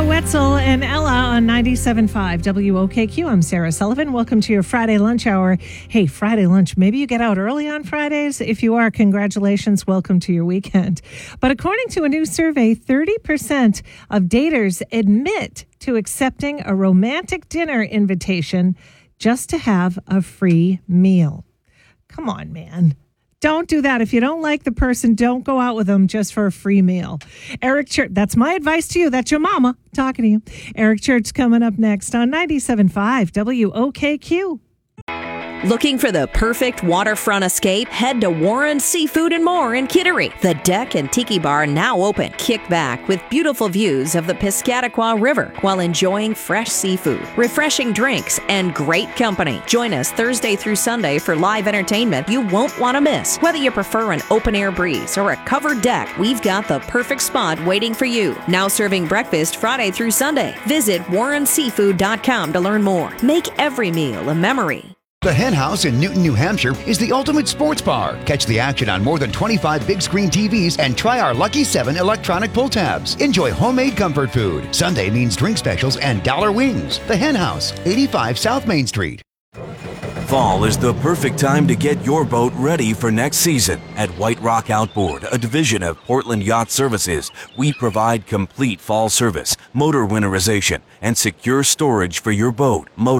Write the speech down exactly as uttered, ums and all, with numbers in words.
Wetzel and Ella on ninety-seven point five W O K Q. I'm Sarah Sullivan. Welcome to your Friday lunch hour. Hey, Friday lunch. Maybe you get out early on Fridays. If you are, congratulations. Welcome to your weekend. But according to a new survey, thirty percent of daters admit to accepting a romantic dinner invitation just to have a free meal. Come on, man. Don't do that. If you don't like the person, don't go out with them just for a free meal. Eric Church, that's my advice to you. That's your mama talking to you. Eric Church coming up next on ninety-seven point five W O K Q. Looking for the perfect waterfront escape? Head to Warren Seafood and More in Kittery. The deck and tiki bar now open. Kick back with beautiful views of the Piscataqua River while enjoying fresh seafood, refreshing drinks, and great company. Join us Thursday through Sunday for live entertainment you won't want to miss. Whether you prefer an open-air breeze or a covered deck, we've got the perfect spot waiting for you. Now serving breakfast Friday through Sunday. Visit warren seafood dot com to learn more. Make every meal a memory. The Hen House in Newton, New Hampshire is the ultimate sports bar. Catch the action on more than twenty-five big screen T Vs and try our Lucky seven electronic pull tabs. Enjoy homemade comfort food. Sunday means drink specials and dollar wings. The Hen House, eighty-five South Main Street. Fall is the perfect time to get your boat ready for next season. At White Rock Outboard, a division of Portland Yacht Services, we provide complete fall service, motor winterization, and secure storage for your boat, motor,